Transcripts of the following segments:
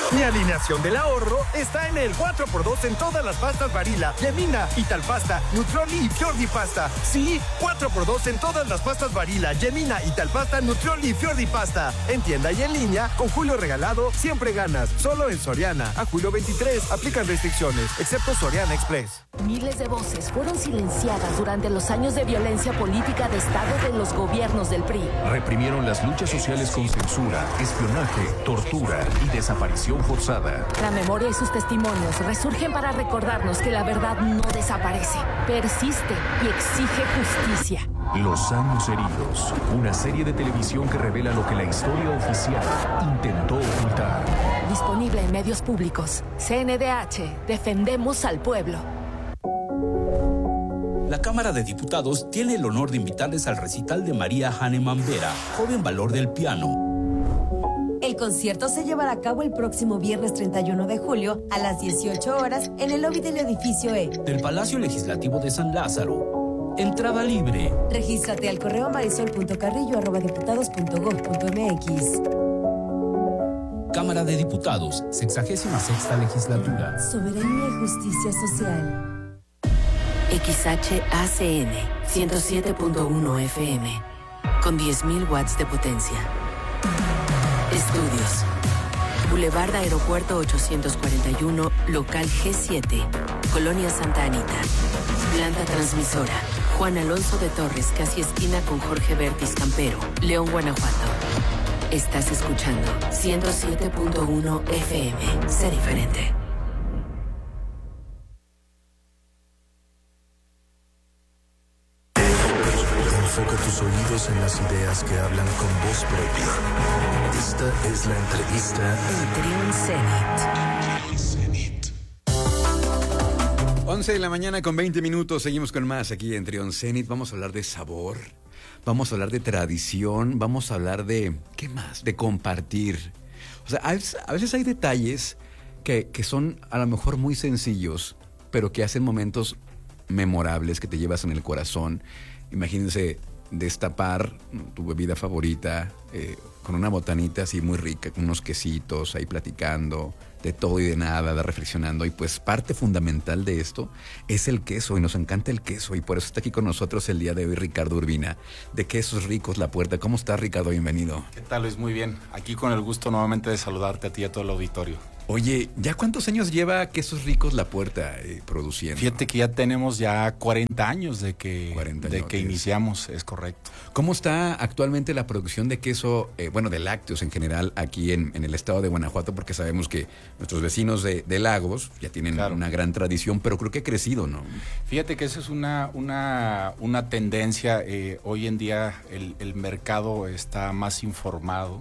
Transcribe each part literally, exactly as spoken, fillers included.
Mi alineación del ahorro está en el cuatro por dos en todas las pastas Barilla, Yemina, Italpasta, Nutrioli y Fiordi Pasta. Sí, cuatro por dos en todas las pastas Barilla, Yemina, Italpasta, Nutrioli y Fiordi Pasta. En tienda y en línea, con Julio Regalado, siempre ganas. Solo en Soriana. A julio veintitrés, aplican restricciones, excepto Soriana Express. Miles de voces fueron silenciadas durante los años de violencia política de Estado de los gobiernos del P R I. Reprimieron las luchas sociales con censura, espionaje, tortura y desaparición forzada. La memoria y sus testimonios resurgen para recordarnos que la verdad no desaparece, persiste y exige justicia. Los años heridos, una serie de televisión que revela lo que la historia oficial intentó ocultar. Disponible en medios públicos. C N D H, defendemos al pueblo. La Cámara de Diputados tiene el honor de invitarles al recital de María Hahnemann Vera, joven valor del piano. El concierto se llevará a cabo el próximo viernes treinta y uno de julio a las dieciocho horas en el lobby del edificio E del Palacio Legislativo de San Lázaro. Entrada libre. Regístrate al correo marisol punto carrillo arroba diputados punto gob punto mx. Cámara de Diputados, sexagésima sexta legislatura. Soberanía y justicia social. X H A C N ciento siete punto uno F M con diez mil watts de potencia. Estudios. Boulevard Aeropuerto ochocientos cuarenta y uno, local G siete, Colonia Santa Anita. Planta transmisora. Juan Alonso de Torres, casi esquina con Jorge Bertis Campero, León, Guanajuato. Estás escuchando ciento siete punto uno F M. Sé diferente. Enfoca tus oídos en las ideas que hablan con voz propia. Esta es la entrevista en Trion Zenit. once de la mañana con veinte minutos. Seguimos con más aquí en Trion Zenit. Vamos a hablar de sabor. Vamos a hablar de tradición. Vamos a hablar de... ¿qué más? De compartir. O sea, a veces, a veces hay detalles que, que son a lo mejor muy sencillos, pero que hacen momentos memorables que te llevas en el corazón. Imagínense destapar tu bebida favorita eh, con una botanita así muy rica, con unos quesitos ahí platicando de todo y de nada, de reflexionando. Y pues parte fundamental de esto es el queso, y nos encanta el queso, y por eso está aquí con nosotros el día de hoy Ricardo Urbina, de Quesos Ricos La Puerta. ¿Cómo estás, Ricardo? Bienvenido. ¿Qué tal, Luis? Muy bien. Aquí con el gusto nuevamente de saludarte a ti y a todo el auditorio. Oye, ¿ya cuántos años lleva Quesos Ricos La Puerta eh, produciendo? Fíjate que ya tenemos ya cuarenta años de que, cuarenta de que iniciamos, es correcto. ¿Cómo está actualmente la producción de queso, eh, bueno, de lácteos en general, aquí en, en el estado de Guanajuato? Porque sabemos que nuestros vecinos de, de Lagos ya tienen claro. una gran tradición, pero creo que ha crecido, ¿no? Fíjate que esa es una, una, una tendencia. Eh, hoy en día el, el mercado está más informado.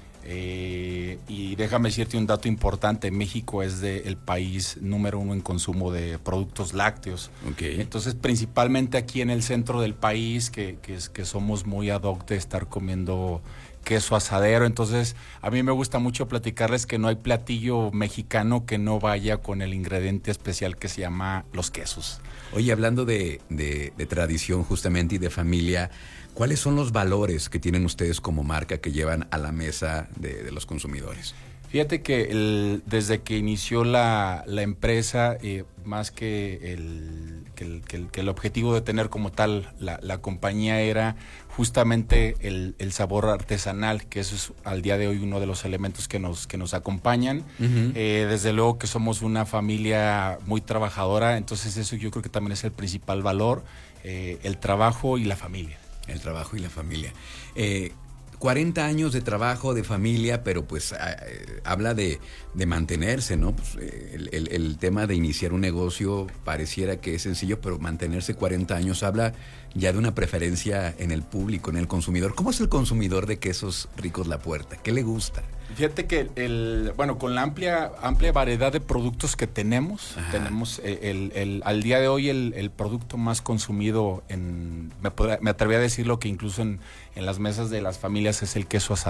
Eh, y déjame decirte un dato importante: México es de, el país número uno en consumo de productos lácteos. Okay. Entonces, principalmente aquí en el centro del país, que, que, es, que somos muy ad hoc de estar comiendo queso asadero. Entonces, a mí me gusta mucho platicarles que no hay platillo mexicano que no vaya con el ingrediente especial que se llama los quesos. Oye, hablando de, de, de tradición justamente y de familia, ¿cuáles son los valores que tienen ustedes como marca que llevan a la mesa de, de los consumidores? Fíjate que el, desde que inició la, la empresa, eh, más que el, que, el, que, el, que el objetivo de tener como tal la, la compañía era justamente el, el sabor artesanal, que eso es al día de hoy uno de los elementos que nos, que nos acompañan. Uh-huh. Eh, desde luego que somos una familia muy trabajadora, entonces eso yo creo que también es el principal valor, eh, el trabajo y la familia. El trabajo y la familia. Eh, cuarenta años de trabajo, de familia, pero pues eh, habla de, de mantenerse, ¿no? Pues, eh, el, el, el tema de iniciar un negocio pareciera que es sencillo, pero mantenerse cuarenta años habla ya de una preferencia en el público, en el consumidor. ¿Cómo es el consumidor de Quesos Ricos La Puerta? ¿Qué le gusta? Fíjate que el, bueno, con la amplia amplia variedad de productos que tenemos, Ajá. tenemos el, el, al día de hoy el, el producto más consumido en, me, podrá, me atrevería a decirlo que incluso en, en las mesas de las familias es el queso asadero.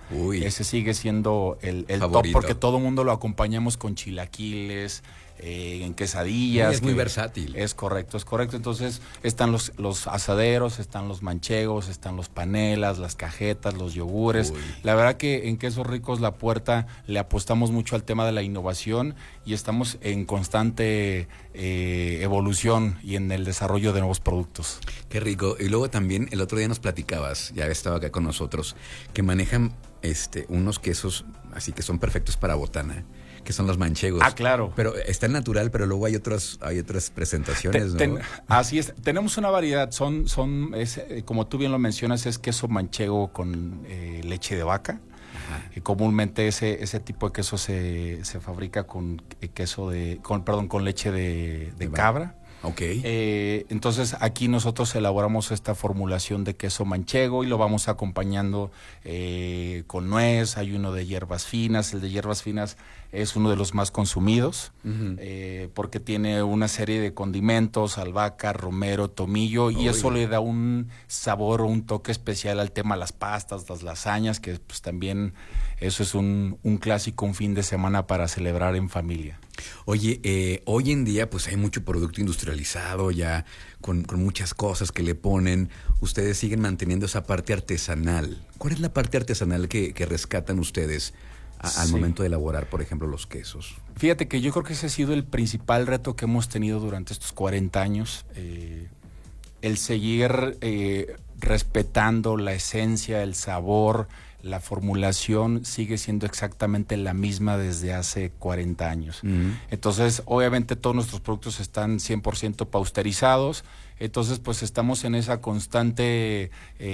Uy. Ese sigue siendo el, el top Favorito. porque todo el mundo lo acompañamos con chilaquiles, eh, en quesadillas. Es muy que- versátil. Es correcto, es correcto. Entonces están los, los asaderos, están los manchegos, están los panelas, las cajetas, los yogures. Uy. La verdad que en Quesos Ricos La Puerta le apostamos mucho al tema de la innovación y estamos en constante eh, evolución y en el desarrollo de nuevos productos. Qué rico. Y luego también el otro día nos platicabas, ya estaba acá con nosotros, que manejan este unos quesos así que son perfectos para botana, que son los manchegos. Ah, claro. Pero está el natural, pero luego hay otras hay otras presentaciones, Te- ¿no? ten- así es, tenemos una variedad, son, son es, eh, como tú bien lo mencionas, es queso manchego con eh, leche de vaca. Y comúnmente ese, ese tipo de queso se, se fabrica con eh, queso de, con, perdón, con leche de, de De vaca. cabra. Ok. Eh, entonces aquí nosotros elaboramos esta formulación de queso manchego y lo vamos acompañando eh, con nuez. Hay uno de hierbas finas. El de hierbas finas es uno de los más consumidos Ujú. eh, porque tiene una serie de condimentos, albahaca, romero, tomillo, y Uy. eso le da un sabor o un toque especial al tema de las pastas, las lasañas, que pues también eso es un, un clásico, un fin de semana para celebrar en familia. Oye, eh, hoy en día pues hay mucho producto industrializado ya con, con muchas cosas que le ponen. Ustedes siguen manteniendo esa parte artesanal. ¿Cuál es la parte artesanal que, que rescatan ustedes a- al Sí. momento de elaborar, por ejemplo, los quesos? Fíjate que yo creo que ese ha sido el principal reto que hemos tenido durante estos cuarenta años, eh, el seguir eh, respetando la esencia, el sabor, la formulación sigue siendo exactamente la misma desde hace cuarenta años. Ujú. Entonces, obviamente todos nuestros productos están cien por ciento pasteurizados, entonces pues estamos en esa constante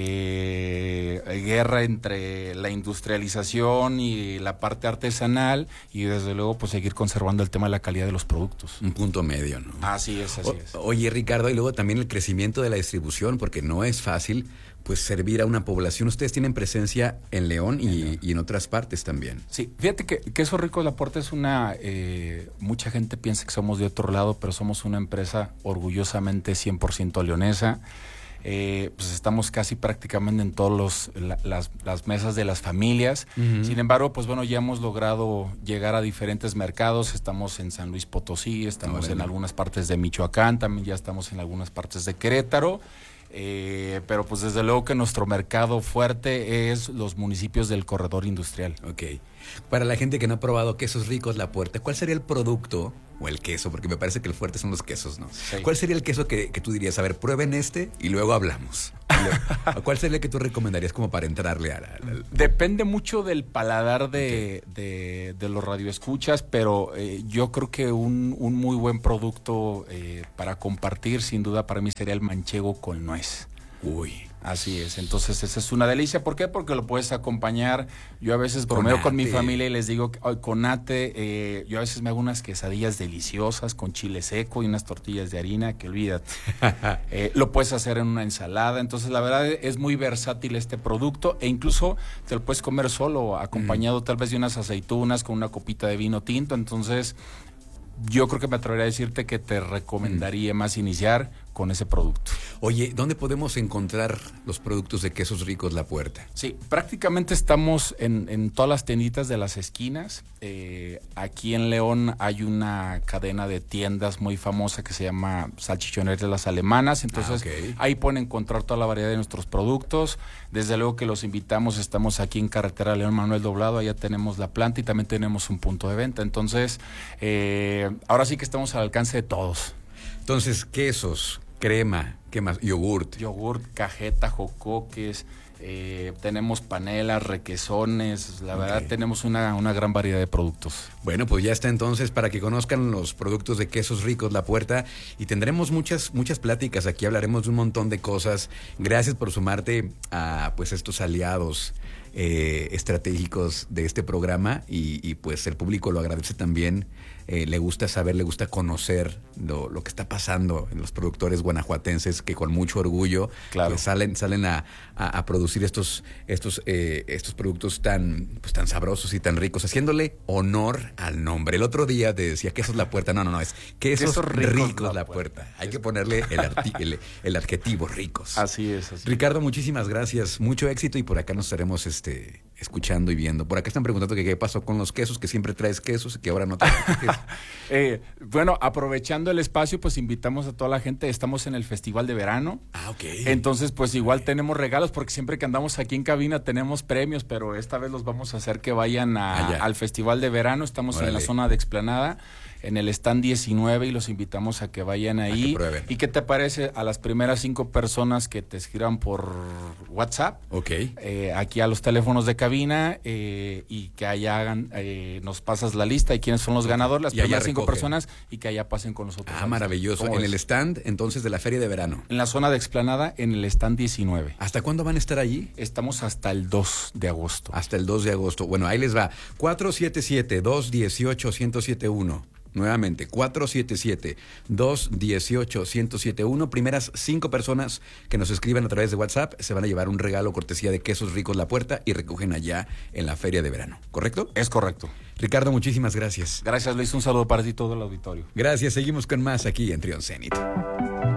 eh, guerra entre la industrialización y la parte artesanal y desde luego pues seguir conservando el tema de la calidad de los productos. Un punto medio, ¿no? Así es, así O- es. Oye, Ricardo, y luego también el crecimiento de la distribución, porque no es fácil pues servir a una población. Ustedes tienen presencia en León y, y en otras partes también. Sí, fíjate que Quesos Ricos La Puerta es una, eh, mucha gente piensa que somos de otro lado, pero somos una empresa orgullosamente cien por ciento leonesa. Eh, pues estamos casi prácticamente en todas las, las mesas de las familias. Ujú. Sin embargo, pues bueno, ya hemos logrado llegar a diferentes mercados. Estamos en San Luis Potosí, estamos Órale. en algunas partes de Michoacán, también ya estamos en algunas partes de Querétaro. Eh, pero pues desde luego que nuestro mercado fuerte es los municipios del corredor industrial. Ok. Para la gente que no ha probado Quesos Ricos La Puerta, ¿cuál sería el producto o el queso? Porque me parece que el fuerte son los quesos, ¿no? Sí. ¿Cuál sería el queso que, que tú dirías? A ver, prueben este y luego hablamos. Y luego- ¿Cuál sería el que tú recomendarías como para entrarle al... al- Depende mucho del paladar de, de, de los radioescuchas, pero eh, yo creo que un, un muy buen producto eh, para compartir, sin duda, para mí sería el manchego con nuez. Uy. Así es, entonces esa es una delicia. ¿Por qué? Porque lo puedes acompañar. Yo a veces Con bromeo con mi ate. familia y les digo, "Ay, con ate, eh, yo a veces me hago unas quesadillas deliciosas con chile seco y unas tortillas de harina, que olvídate. Eh, lo puedes hacer en una ensalada, entonces la verdad es muy versátil este producto e incluso te lo puedes comer solo, acompañado tal vez de unas aceitunas con una copita de vino tinto, entonces yo creo que me atrevería a decirte que te recomendaría más iniciar con ese producto. Oye, ¿dónde podemos encontrar los productos de Quesos Ricos La Puerta? Sí, prácticamente estamos en, en todas las tienditas de las esquinas. Eh, aquí en León hay una cadena de tiendas muy famosa que se llama Salchichonerías de las Alemanas. Entonces, Ah, ok. ahí pueden encontrar toda la variedad de nuestros productos. Desde luego que los invitamos. Estamos aquí en Carretera León Manuel Doblado. Allá tenemos la planta y también tenemos un punto de venta. Entonces, eh, ahora sí que estamos al alcance de todos. Entonces, quesos, crema, ¿qué más? Yogurt. Yogurt, cajeta, jocoques, eh, tenemos panelas, requesones, la verdad Ok. tenemos una, una gran variedad de productos. Bueno, pues ya está entonces para que conozcan los productos de Quesos Ricos La Puerta y tendremos muchas muchas pláticas aquí, hablaremos de un montón de cosas. Gracias por sumarte a pues estos aliados eh, estratégicos de este programa y, y pues el público lo agradece también. Eh, le gusta saber, le gusta conocer lo, lo que está pasando en los productores guanajuatenses que con mucho orgullo Claro. pues, salen salen a, a, a producir estos estos eh, estos productos tan pues tan sabrosos y tan ricos, haciéndole honor al nombre. El otro día te decía Quesos La Puerta, no, no, no, es Quesos, Quesos Ricos, Ricos La La Puerta. Puerta. Hay que ponerle el, arti- el, el adjetivo ricos. Así es, así. Ricardo, muchísimas gracias, mucho éxito y por acá nos estaremos este escuchando y viendo. Por acá están preguntando que qué pasó con los quesos, que siempre traes quesos y que ahora no traes quesos. eh, bueno, aprovechando el espacio, pues invitamos a toda la gente. Estamos en el Festival de Verano. Ah, ok. Entonces, pues igual tenemos regalos, porque siempre que andamos aquí en cabina tenemos premios, pero esta vez los vamos a hacer que vayan a, al Festival de Verano. Estamos Órale. en la zona de Explanada, en el stand diecinueve, y los invitamos a que vayan ahí. Que ¿Y qué te parece a las primeras cinco personas que te escriban por WhatsApp? Ok. Eh, aquí a los teléfonos de cabina eh, y que allá hagan, eh, nos pasas la lista y quiénes son los ganadores, las y primeras cinco personas, y que allá pasen con nosotros. Ah, maravilloso. En es? el stand, entonces, de la Feria de Verano. En la zona de Explanada, en el stand diecinueve. ¿Hasta cuándo van a estar allí? Estamos hasta el dos de agosto. Hasta el dos de agosto. Bueno, ahí les va. cuatro siete siete, dos uno ocho, uno cero siete uno. Nuevamente, cuatro siete siete, dos uno ocho, uno cero siete uno. Primeras cinco personas que nos escriban a través de WhatsApp se van a llevar un regalo cortesía de Quesos Ricos La Puerta y recogen allá en la Feria de Verano. ¿Correcto? Es correcto. Ricardo, muchísimas gracias. Gracias, Luis. Un saludo para ti y todo el auditorio. Gracias. Seguimos con más aquí en Trión Zenit.